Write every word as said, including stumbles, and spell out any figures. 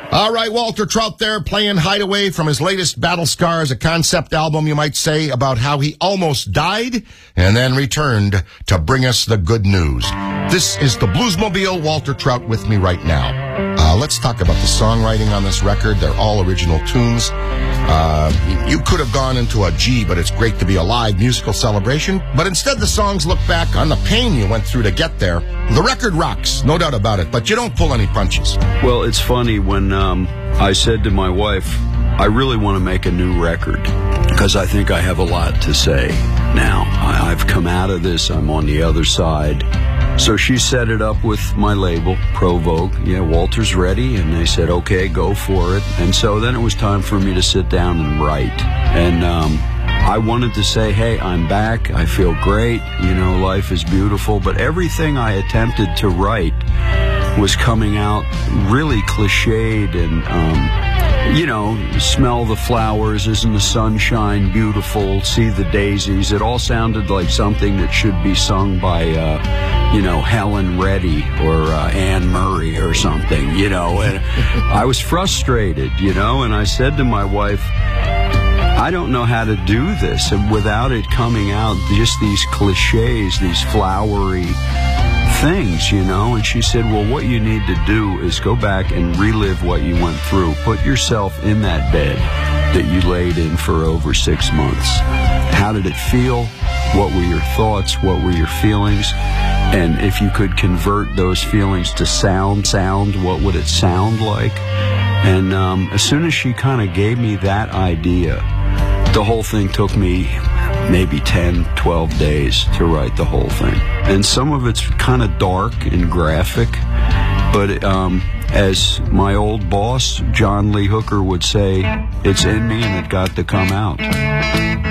All right, Walter Trout there playing Hideaway from his latest Battle Scars, a concept album, you might say, about how he almost died and then returned to bring us the good news. This is the Bluesmobile, Walter Trout with me right now. Uh, let's talk about the songwriting on this record. They're all original tunes. Uh, you could have gone into a G, but it's great to be a live musical celebration. But instead, the songs look back on the pain you went through to get there. The record rocks, no doubt about it, but you don't pull any punches. Well, it's funny when um, I said to my wife, I really want to make a new record because I think I have a lot to say now. I, I've come out of this. I'm on the other side. So she set it up with my label, Provoke. Yeah, Walter's ready. And they said, okay, go for it. And so then it was time for me to sit down and write. And um, I wanted to say, hey, I'm back. I feel great. You know, life is beautiful. But everything I attempted to write was coming out really cliched and, um, you know, smell the flowers, isn't the sunshine beautiful, see the daisies. It all sounded like something that should be sung by, uh, you know, Helen Reddy or uh, Anne Murray or something, you know. And I was frustrated, you know, and I said to my wife, I don't know how to do this and without it coming out, just these cliches, these flowery things, you know. And she said, well, what you need to do is go back and relive what you went through. Put yourself in that bed that you laid in for over six months. How did it feel? What were your thoughts? What were your feelings? And if you could convert those feelings to sound, sound, what would it sound like? And um, as soon as she kind of gave me that idea, the whole thing took me maybe ten, twelve days to write the whole thing. And some of it's kind of dark and graphic, but um, as my old boss, John Lee Hooker, would say, it's in me and it got to come out.